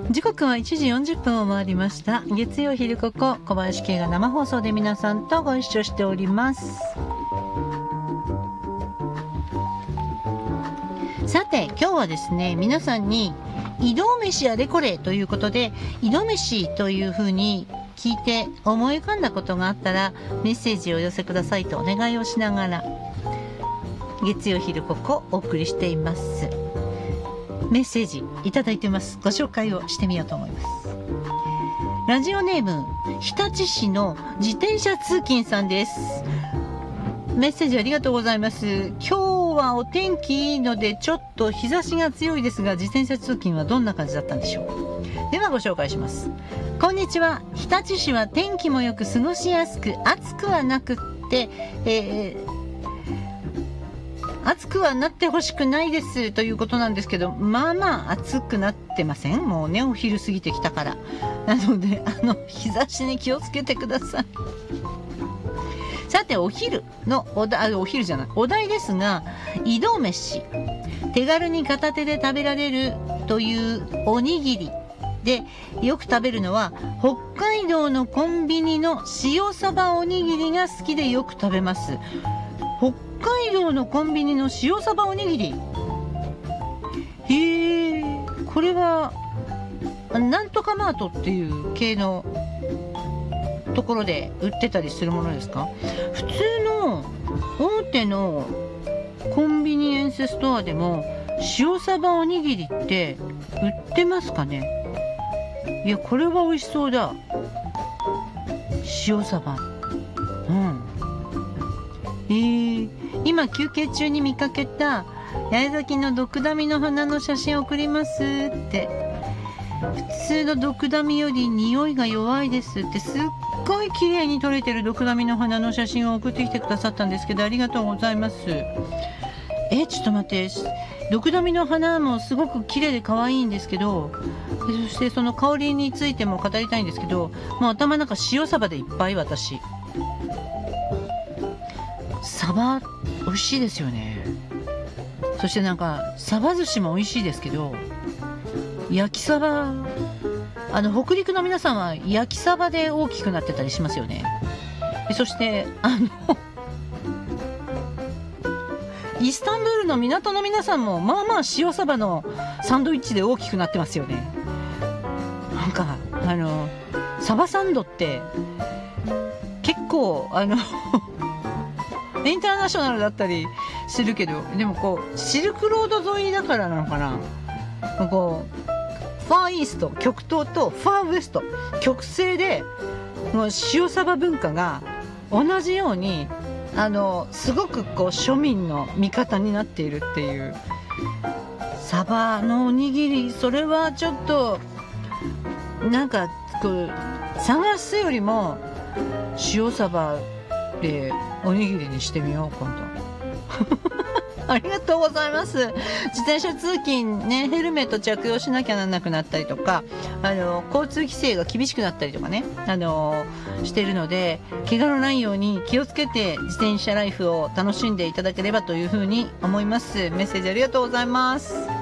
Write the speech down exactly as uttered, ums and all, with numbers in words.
時刻はいちじよんじゅっぷんを回りました。月曜昼ここ、小林圭が生放送で皆さんとご一緒しております。さて今日はですね、皆さんに移動飯あれこれということで、移動飯というふうに聞いて思い浮かんだことがあったらメッセージをお寄せくださいとお願いをしながら月曜昼ここお送りしています。メッセージいただいてます。ご紹介をしてみようと思います。ラジオネーム日立市の自転車通勤さんです。メッセージありがとうございます。今日はお天気いいのでちょっと日差しが強いですが、自転車通勤はどんな感じだったんでしょう。ではご紹介します。こんにちは。日立市は天気もよく過ごしやすく、暑くはなくって、えー暑くはなってほしくないですということなんですけど、まあまあ暑くなってません？もうね、お昼過ぎてきたから。なので、あの、日差しに気をつけてください。さて、お昼のお題、お昼じゃない、お題ですが、移動飯。手軽に片手で食べられるというおにぎりで、よく食べるのは、北海道のコンビニの塩サバおにぎりが好きでよく食べます。北海道のコンビニの塩サバおにぎり。へえ、これはなんとかマートっていう系のところで売ってたりするものですか？普通の大手のコンビニエンスストアでも塩サバおにぎりって売ってますかね？いや、これは美味しそうだ。塩サバ。うん。えー、今休憩中に見かけた八重咲きのドクダミの花の写真送りますって。普通のドクダミより匂いが弱いですって、すっごい綺麗に撮れてるドクダミの花の写真を送ってきてくださったんですけど、ありがとうございます。えちょっと待って、ドクダミの花もすごく綺麗で可愛いんですけど、そしてその香りについても語りたいんですけど、もう頭の中塩サバでいっぱい。私サバ美味しいですよね。そしてなんかサバ寿司も美味しいですけど、焼きサバ、あの北陸の皆さんは焼きサバで大きくなってたりしますよね。そしてあのイスタンブールの港の皆さんもまあまあ塩サバのサンドイッチで大きくなってますよね。なんかあのサバサンドって結構あのインターナショナルだったりするけど、でもこうシルクロード沿いだからなのかな、こうファーイースト、極東とファーウエスト、極西でもう塩サバ文化が同じように、あのすごくこう庶民の味方になっているっていう。サバのおにぎり、それはちょっとなんかこう探すよりも塩サバでおにぎりにしてみよう今度。ありがとうございます。自転車通勤ね、ヘルメット着用しなきゃならなくなったりとか、あの交通規制が厳しくなったりとかね、あのしてるので、怪我のないように気をつけて自転車ライフを楽しんでいただければというふうに思います。メッセージありがとうございます。